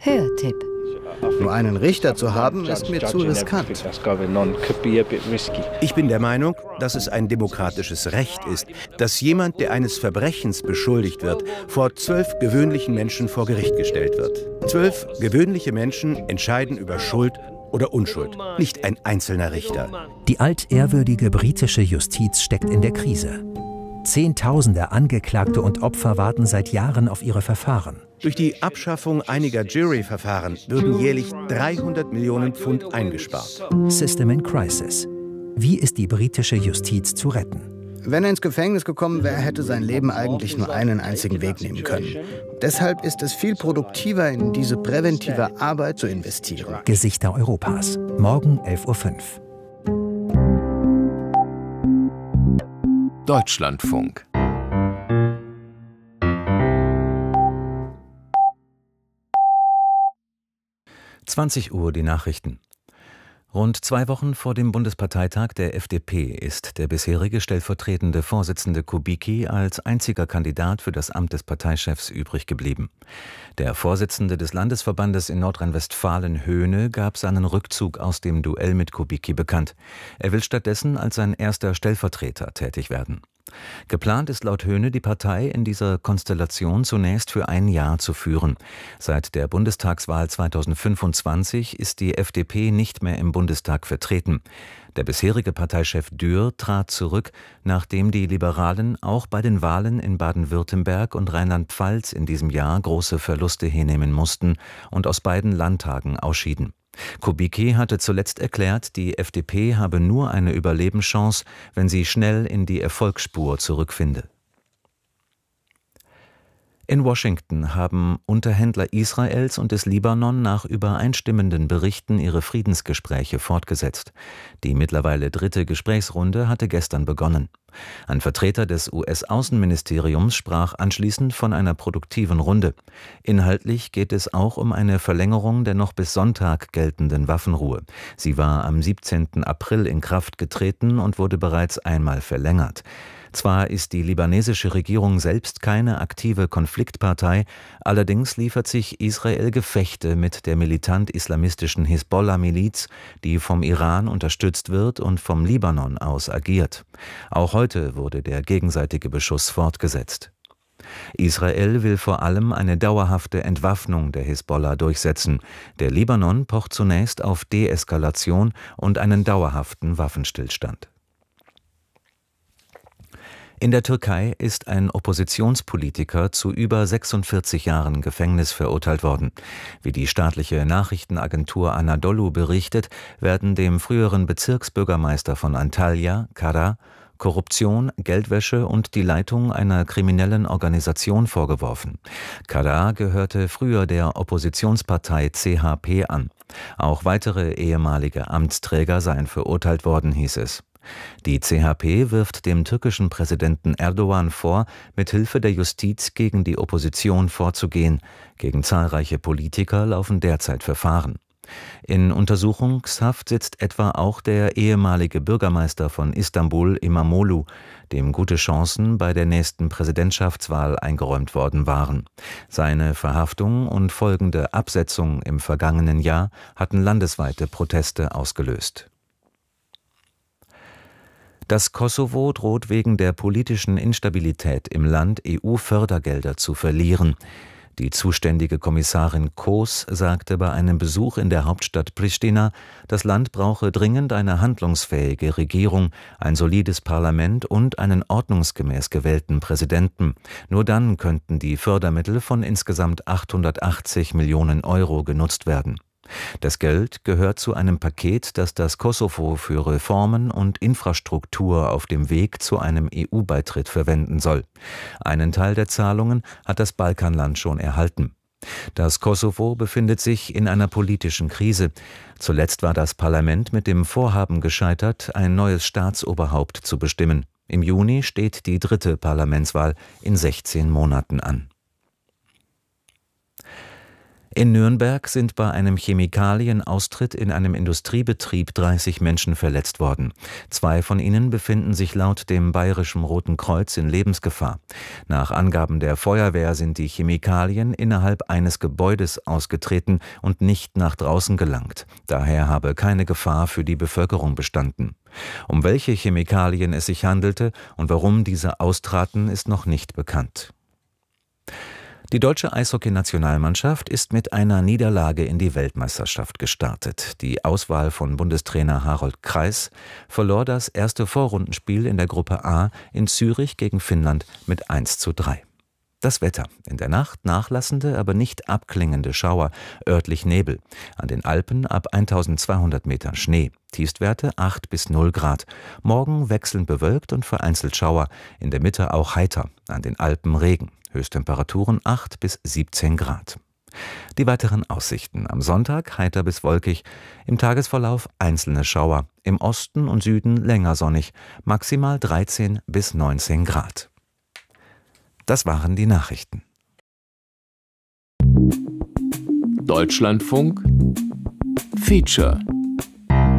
Hörtipp. Nur einen Richter zu haben, ist mir zu riskant. Ich bin der Meinung, dass es ein demokratisches Recht ist, dass jemand, der eines Verbrechens beschuldigt wird, vor 12 gewöhnlichen Menschen vor Gericht gestellt wird. 12 gewöhnliche Menschen entscheiden über Schuld oder Unschuld, nicht ein einzelner Richter. Die altehrwürdige britische Justiz steckt in der Krise. Zehntausende Angeklagte und Opfer warten seit Jahren auf ihre Verfahren. Durch die Abschaffung einiger Jury-Verfahren würden jährlich 300 Millionen Pfund eingespart. System in Crisis. Wie ist die britische Justiz zu retten? Wenn er ins Gefängnis gekommen wäre, hätte sein Leben eigentlich nur einen einzigen Weg nehmen können. Deshalb ist es viel produktiver, in diese präventive Arbeit zu investieren. Gesichter Europas. Morgen 11:05 Uhr. Deutschlandfunk. Uhr die Nachrichten. Rund 2 Wochen vor dem Bundesparteitag der FDP ist der bisherige stellvertretende Vorsitzende Kubicki als einziger Kandidat für das Amt des Parteichefs übrig geblieben. Der Vorsitzende des Landesverbandes in Nordrhein-Westfalen, Höhne, gab seinen Rückzug aus dem Duell mit Kubicki bekannt. Er will stattdessen als sein erster Stellvertreter tätig werden. Geplant ist laut Höhne, die Partei in dieser Konstellation zunächst für ein Jahr zu führen. Seit der Bundestagswahl 2025 ist die FDP nicht mehr im Bundestag vertreten. Der bisherige Parteichef Dürr trat zurück, nachdem die Liberalen auch bei den Wahlen in Baden-Württemberg und Rheinland-Pfalz in diesem Jahr große Verluste hinnehmen mussten und aus beiden Landtagen ausschieden. Kubicki hatte zuletzt erklärt, die FDP habe nur eine Überlebenschance, wenn sie schnell in die Erfolgsspur zurückfinde. In Washington haben Unterhändler Israels und des Libanon nach übereinstimmenden Berichten ihre Friedensgespräche fortgesetzt. Die mittlerweile 3. Gesprächsrunde hatte gestern begonnen. Ein Vertreter des US-Außenministeriums sprach anschließend von einer produktiven Runde. Inhaltlich geht es auch um eine Verlängerung der noch bis Sonntag geltenden Waffenruhe. Sie war am 17. April in Kraft getreten und wurde bereits einmal verlängert. Zwar ist die libanesische Regierung selbst keine aktive Konfliktpartei, allerdings liefert sich Israel Gefechte mit der militant-islamistischen Hisbollah-Miliz, die vom Iran unterstützt wird und vom Libanon aus agiert. Auch heute wurde der gegenseitige Beschuss fortgesetzt. Israel will vor allem eine dauerhafte Entwaffnung der Hisbollah durchsetzen. Der Libanon pocht zunächst auf Deeskalation und einen dauerhaften Waffenstillstand. In der Türkei ist ein Oppositionspolitiker zu über 46 Jahren Gefängnis verurteilt worden. Wie die staatliche Nachrichtenagentur Anadolu berichtet, werden dem früheren Bezirksbürgermeister von Antalya, Kara, Korruption, Geldwäsche und die Leitung einer kriminellen Organisation vorgeworfen. Kara gehörte früher der Oppositionspartei CHP an. Auch weitere ehemalige Amtsträger seien verurteilt worden, hieß es. Die CHP wirft dem türkischen Präsidenten Erdogan vor, mit Hilfe der Justiz gegen die Opposition vorzugehen. Gegen zahlreiche Politiker laufen derzeit Verfahren. In Untersuchungshaft sitzt etwa auch der ehemalige Bürgermeister von Istanbul, Imamoglu, dem gute Chancen bei der nächsten Präsidentschaftswahl eingeräumt worden waren. Seine Verhaftung und folgende Absetzung im vergangenen Jahr hatten landesweite Proteste ausgelöst. Das Kosovo droht wegen der politischen Instabilität im Land EU-Fördergelder zu verlieren. Die zuständige Kommissarin Kos sagte bei einem Besuch in der Hauptstadt Pristina, das Land brauche dringend eine handlungsfähige Regierung, ein solides Parlament und einen ordnungsgemäß gewählten Präsidenten. Nur dann könnten die Fördermittel von insgesamt 880 Millionen Euro genutzt werden. Das Geld gehört zu einem Paket, das das Kosovo für Reformen und Infrastruktur auf dem Weg zu einem EU-Beitritt verwenden soll. Einen Teil der Zahlungen hat das Balkanland schon erhalten. Das Kosovo befindet sich in einer politischen Krise. Zuletzt war das Parlament mit dem Vorhaben gescheitert, ein neues Staatsoberhaupt zu bestimmen. Im Juni steht die 3. Parlamentswahl in 16 Monaten an. In Nürnberg sind bei einem Chemikalienaustritt in einem Industriebetrieb 30 Menschen verletzt worden. 2 von ihnen befinden sich laut dem Bayerischen Roten Kreuz in Lebensgefahr. Nach Angaben der Feuerwehr sind die Chemikalien innerhalb eines Gebäudes ausgetreten und nicht nach draußen gelangt. Daher habe keine Gefahr für die Bevölkerung bestanden. Um welche Chemikalien es sich handelte und warum diese austraten, ist noch nicht bekannt. Die deutsche Eishockey-Nationalmannschaft ist mit einer Niederlage in die Weltmeisterschaft gestartet. Die Auswahl von Bundestrainer Harold Kreis verlor das erste Vorrundenspiel in der Gruppe A in Zürich gegen Finnland mit 1:3. Das Wetter: in der Nacht nachlassende, aber nicht abklingende Schauer, örtlich Nebel. An den Alpen ab 1200 Metern Schnee. Tiefstwerte 8 bis 0 Grad. Morgen wechselnd bewölkt und vereinzelt Schauer. In der Mitte auch heiter. An den Alpen Regen. Höchsttemperaturen 8 bis 17 Grad. Die weiteren Aussichten: am Sonntag heiter bis wolkig, im Tagesverlauf einzelne Schauer, im Osten und Süden länger sonnig, maximal 13 bis 19 Grad. Das waren die Nachrichten. Deutschlandfunk Feature